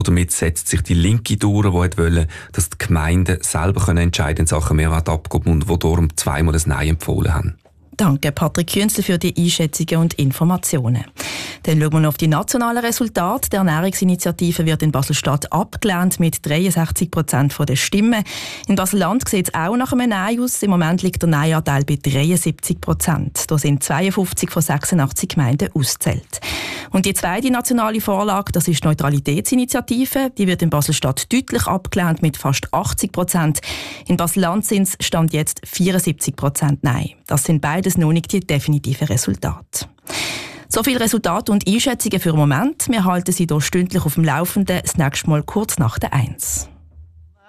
Damit setzt sich die Linke durch, die wollte, dass die Gemeinden selber entscheiden in Sachen Mehrwertabgabe und die darum zweimal ein Nein empfohlen haben. Danke, Patrick Künzle, für die Einschätzungen und Informationen. Dann schauen wir noch auf die nationalen Resultate. Die Ernährungsinitiative wird in Basel-Stadt abgelehnt mit 63% der Stimmen. In Basel-Land sieht es auch nach einem Nein aus. Im Moment liegt der Nein-Anteil bei 73%. Da sind 52 von 86 Gemeinden ausgezählt. Und die zweite nationale Vorlage, das ist die Neutralitätsinitiative. Die wird in Basel-Stadt deutlich abgelehnt mit fast 80%. In Basel-Land sind es Stand jetzt 74% Nein. Das sind beides noch nicht die definitiven Resultate. So viele Resultate und Einschätzungen für den Moment. Wir halten Sie hier stündlich auf dem Laufenden. Das nächste Mal kurz nach der 1.